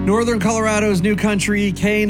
Northern Colorado's New Country,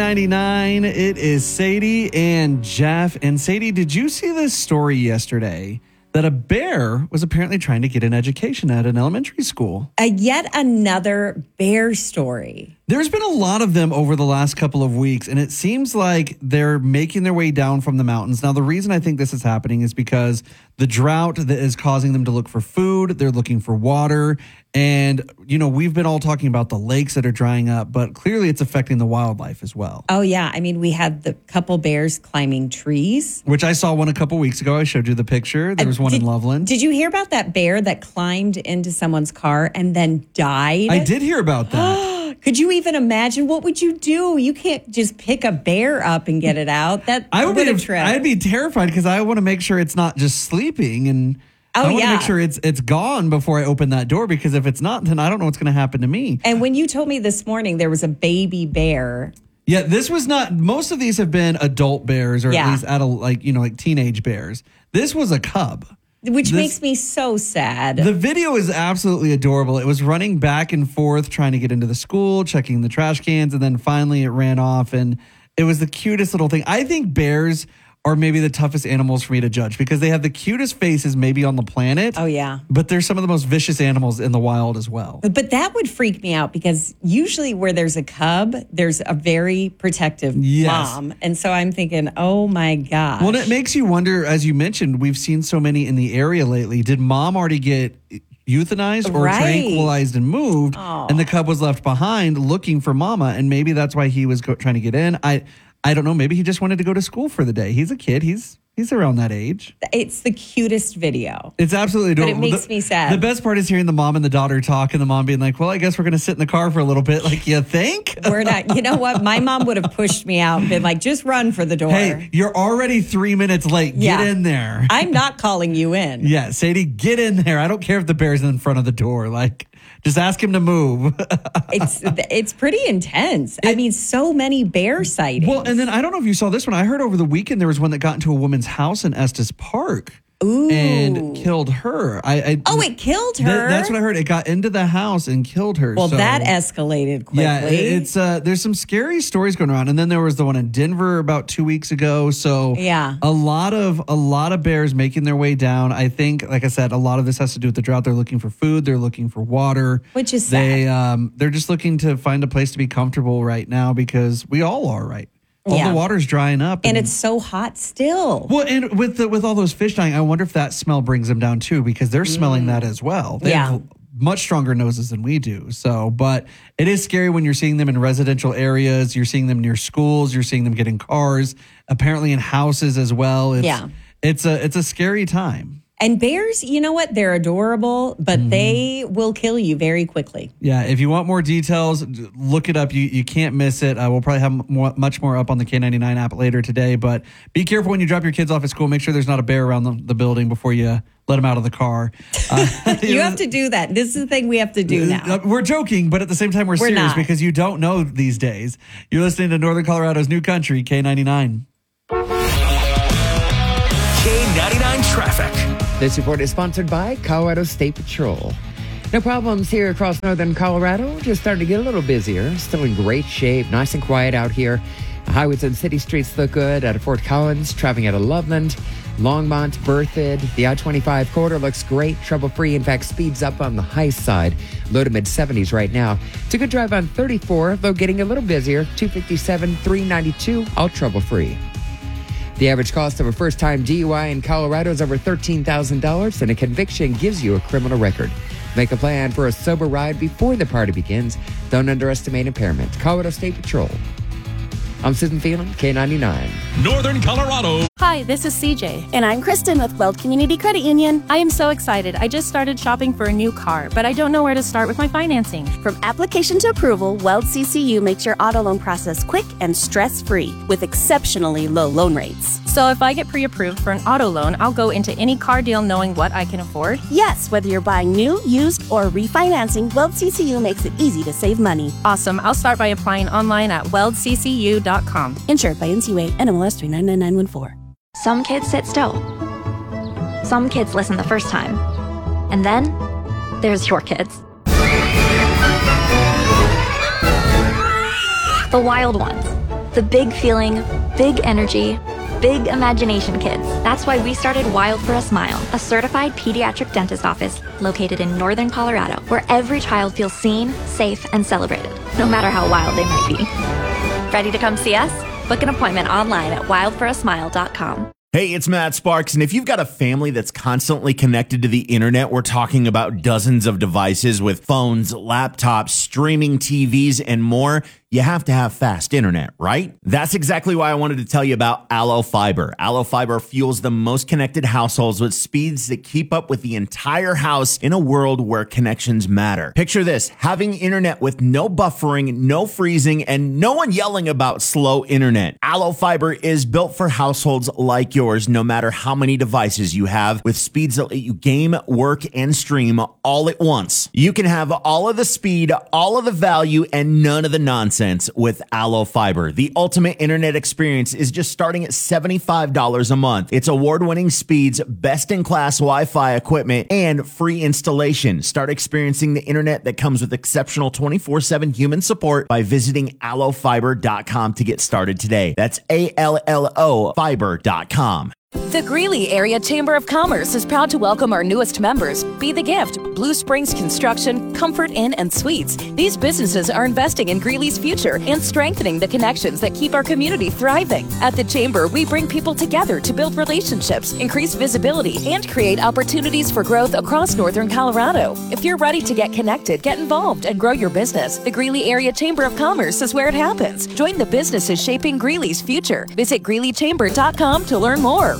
K99. It is Sadie and Jeff. And Sadie, did you see this story yesterday that a bear was apparently trying to get an education at an elementary school? Yet another bear story. There's been a lot of them over the last couple of weeks, and it seems like they're making their way down from the mountains. Now, the reason I think this is happening is because the drought that is causing them to look for food, they're looking for water. And, you know, we've been all talking about the lakes that are drying up, but clearly it's affecting the wildlife as well. Oh, yeah. I mean, we had the couple bears climbing trees. Which I saw one a couple weeks ago. I showed you the picture. There was one in Loveland. Did you hear about that bear that climbed into someone's car and then died? I did hear about that. Could you even imagine? What would you do? You can't just pick a bear up and get it out. That would be a trip. I'd be terrified because I want to make sure it's not just sleeping, and I want to make sure it's gone before I open that door, because if it's not, then I don't know what's going to happen to me. And when you told me this morning there was a baby bear. Yeah, this was not, most of these have been adult bears, or at least like teenage bears. This was a cub. Which makes me so sad. The video is absolutely adorable. It was running back and forth, trying to get into the school, checking the trash cans, and then finally it ran off, and it was the cutest little thing. I think bears are maybe the toughest animals for me to judge because they have the cutest faces maybe on the planet. Oh, yeah. But they're some of the most vicious animals in the wild as well. But that would freak me out because usually where there's a cub, there's a very protective mom. And so I'm thinking, oh, my gosh. Well, it makes you wonder, as you mentioned, we've seen so many in the area lately. Did mom already get euthanized or tranquilized and moved, and the cub was left behind looking for mama, and maybe that's why he was trying to get in? I don't know. Maybe he just wanted to go to school for the day. He's a kid. He's around that age. It's the cutest video. It's absolutely adorable. But it makes me sad. The best part is hearing the mom and the daughter talk, and the mom being like, well, I guess we're going to sit in the car for a little bit. Like, you think? We're not. You know what? My mom would have pushed me out and been like, just run for the door. Hey, you're already 3 minutes late. Get in there. I'm not calling you in. Yeah, Sadie, get in there. I don't care if the bear's in front of the door. Like, just ask him to move. It's pretty intense. I mean, so many bear sightings. Well, and then I don't know if you saw this one. I heard over the weekend there was one that got into a woman's house in Estes Park. Ooh. And killed her. It killed her? That's what I heard. It got into the house and killed her. Well, that escalated quickly. Yeah, it's there's some scary stories going around. And then there was the one in Denver about 2 weeks ago. So yeah, a lot of bears making their way down. I think, like I said, a lot of this has to do with the drought. They're looking for food. They're looking for water. Which is sad. They're just looking to find a place to be comfortable right now, because we all are, right? All the water's drying up. And it's so hot still. Well, and with all those fish dying, I wonder if that smell brings them down too, because they're smelling that as well. They have much stronger noses than we do. So, but it is scary when you're seeing them in residential areas. You're seeing them near schools. You're seeing them get in cars, apparently in houses as well. It's a scary time. And bears, you know what? They're adorable, but they will kill you very quickly. Yeah, if you want more details, look it up. You can't miss it. We'll probably have much more up on the K99 app later today. But be careful when you drop your kids off at school. Make sure there's not a bear around the building before you let them out of the car. You have to do that. This is the thing we have to do now. We're joking, but at the same time, we're serious not. Because you don't know these days. You're listening to Northern Colorado's New Country, K99. K99 Traffic. This report is sponsored by Colorado State Patrol. No problems here across northern Colorado. Just starting to get a little busier. Still in great shape. Nice and quiet out here. Highways and city streets look good out of Fort Collins, traveling out of Loveland, Longmont, Berthoud. The I-25 corridor looks great, trouble-free. In fact, speeds up on the high side. Low to mid-70s right now. It's a good drive on 34, though getting a little busier. 257, 392, all trouble-free. The average cost of a first-time DUI in Colorado is over $13,000, and a conviction gives you a criminal record. Make a plan for a sober ride before the party begins. Don't underestimate impairment. Colorado State Patrol. I'm Susan Phelan, K99. Northern Colorado. Hi, this is CJ. And I'm Kristen with Weld Community Credit Union. I am so excited. I just started shopping for a new car, but I don't know where to start with my financing. From application to approval, Weld CCU makes your auto loan process quick and stress-free with exceptionally low loan rates. So if I get pre-approved for an auto loan, I'll go into any car deal knowing what I can afford? Yes, whether you're buying new, used, or refinancing, Weld CCU makes it easy to save money. Awesome. I'll start by applying online at weldccu.com. Insured by NCUA NMLS 399914. Some kids sit still. Some kids listen the first time. And then there's your kids. The wild ones. The big feeling, big energy, big imagination kids. That's why we started Wild for a Smile, a certified pediatric dentist office located in northern Colorado, where every child feels seen, safe, and celebrated, no matter how wild they might be. Ready to come see us? Book an appointment online at wildforasmile.com. Hey, it's Matt Sparks, and if you've got a family that's constantly connected to the internet, we're talking about dozens of devices with phones, laptops, streaming TVs, and more. You have to have fast internet, right? That's exactly why I wanted to tell you about Allo Fiber. Allo Fiber fuels the most connected households with speeds that keep up with the entire house in a world where connections matter. Picture this, having internet with no buffering, no freezing, and no one yelling about slow internet. Allo Fiber is built for households like yours, no matter how many devices you have, with speeds that let you game, work, and stream all at once. You can have all of the speed, all of the value, and none of the nonsense with Allo Fiber. The ultimate internet experience is just starting at $75 a month. It's award-winning speeds, best-in-class Wi-Fi equipment, and free installation. Start experiencing the internet that comes with exceptional 24/7 human support by visiting allofiber.com to get started today. That's ALLO fiber.com. The Greeley Area Chamber of Commerce is proud to welcome our newest members, Be the Gift, Blue Springs Construction, Comfort Inn and Suites. These businesses are investing in Greeley's future and strengthening the connections that keep our community thriving. At the Chamber, we bring people together to build relationships, increase visibility, and create opportunities for growth across northern Colorado. If you're ready to get connected, get involved, and grow your business, the Greeley Area Chamber of Commerce is where it happens. Join the businesses shaping Greeley's future. Visit greeleychamber.com to learn more.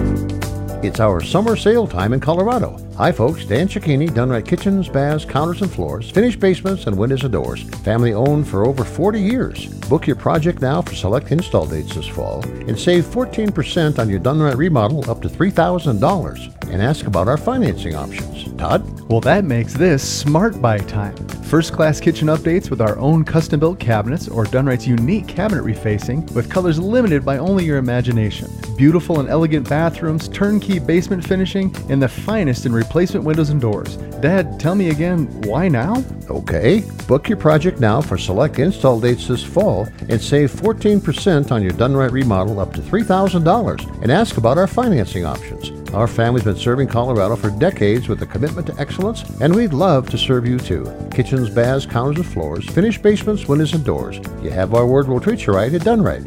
It's our summer sale time in Colorado. Hi folks, Dan Cicchini, Dunright Kitchens, Baths, Counters and Floors, finished basements and windows and doors. Family owned for over 40 years. Book your project now for select install dates this fall and save 14% on your Dunright remodel up to $3,000. And ask about our financing options. Todd? Well, that makes this Smart Buy time. First-class kitchen updates with our own custom-built cabinets or Dunright's unique cabinet refacing with colors limited by only your imagination. Beautiful and elegant bathrooms, turnkey basement finishing, and the finest in replacement windows and doors. Dad, tell me again, why now? Okay, book your project now for select install dates this fall and save 14% on your Dunright remodel up to $3,000 and ask about our financing options. Our family's been serving Colorado for decades with a commitment to excellence, and we'd love to serve you too. Kitchens, baths, counters and floors, finished basements, windows and doors. You have our word, we'll treat you right at Dunright.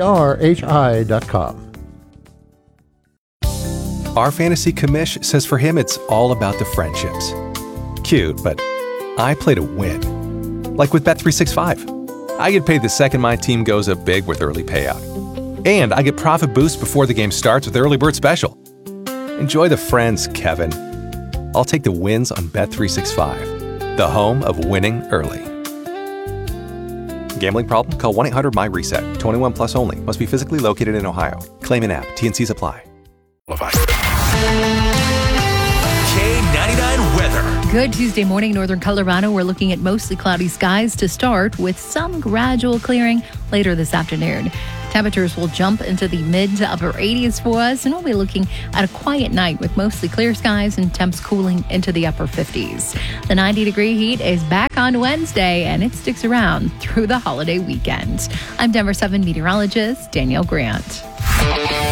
DRHI.com. Our fantasy commish says for him it's all about the friendships. Cute, but I play to win. Like with Bet365. I get paid the second my team goes up big with early payout. And I get profit boost before the game starts with Early Bird Special. Enjoy the friends, Kevin. I'll take the wins on Bet365, the home of winning early. Gambling problem? Call 1-800-MY-RESET. 21 plus only. Must be physically located in Ohio. Claim an app. T&Cs apply. K99 weather. Good Tuesday morning, northern Colorado. We're looking at mostly cloudy skies to start with some gradual clearing later this afternoon. Temperatures will jump into the mid to upper 80s for us, and we'll be looking at a quiet night with mostly clear skies and temps cooling into the upper 50s. The 90-degree heat is back on Wednesday, and it sticks around through the holiday weekend. I'm Denver 7 meteorologist Danielle Grant.